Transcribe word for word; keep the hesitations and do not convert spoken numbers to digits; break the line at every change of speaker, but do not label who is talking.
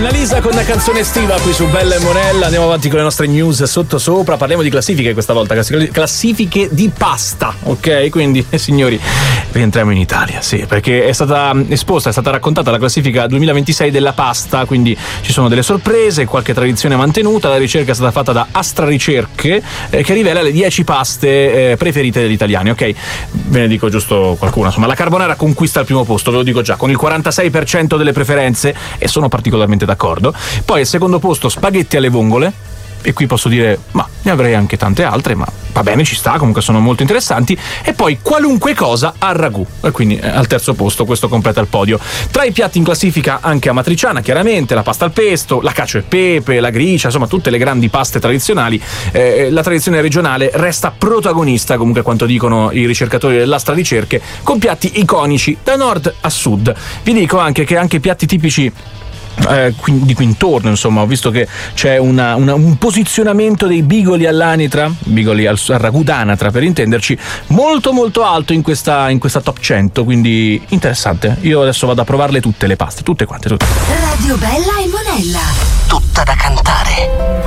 Annalisa con una canzone estiva qui su Bella e Monella. Andiamo avanti con le nostre news sotto sopra. Parliamo di classifiche questa volta, classifiche di pasta, ok? Quindi eh, signori, rientriamo in Italia, sì, perché è stata esposta, è stata raccontata la classifica duemilaventisei della pasta, quindi ci sono delle sorprese, qualche tradizione mantenuta. La ricerca è stata fatta da Astra Ricerche, eh, che rivela le dieci paste eh, preferite degli italiani, ok? Ve ne dico giusto qualcuna. Insomma, la carbonara conquista il primo posto, ve lo dico già, con il quarantasei per cento delle preferenze, e sono particolarmente d'accordo. Poi al secondo posto spaghetti alle vongole, e qui posso dire, ma ne avrei anche tante altre, ma va bene, ci sta, comunque sono molto interessanti. E poi qualunque cosa al ragù, e quindi eh, al terzo posto, questo completa il podio. Tra i piatti in classifica anche amatriciana, chiaramente, la pasta al pesto, la cacio e pepe, la gricia, insomma tutte le grandi paste tradizionali. Eh, la tradizione regionale resta protagonista, comunque quanto dicono i ricercatori dell'Astra Ricerche, con piatti iconici da nord a sud. Vi dico anche che anche piatti tipici Eh, di qui intorno, insomma, ho visto che c'è una, una, un posizionamento dei bigoli all'anitra, bigoli al, al ragù d'anatra per intenderci, molto molto alto in questa, in questa top cento, quindi interessante. Io adesso vado a provarle tutte le paste, tutte quante, tutte.
Radio Bella e Monella, tutta da cantare.